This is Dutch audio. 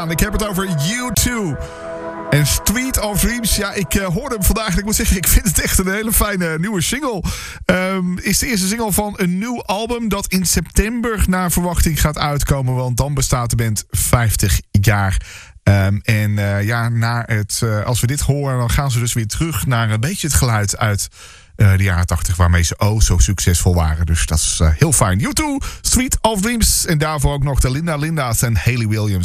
Ik heb het over U2 en Street of Dreams. Ja, ik hoorde hem vandaag en ik moet zeggen, ik vind het echt een hele fijne nieuwe single. Is de eerste single van een nieuw album dat in september naar verwachting gaat uitkomen. Want dan bestaat de band 50 jaar. Als we dit horen, dan gaan ze dus weer terug naar een beetje het geluid uit de jaren 80... waarmee ze zo succesvol waren. Dus dat is heel fijn. U2, Street of Dreams. En daarvoor ook nog de Linda Linda's en Hayley Williams.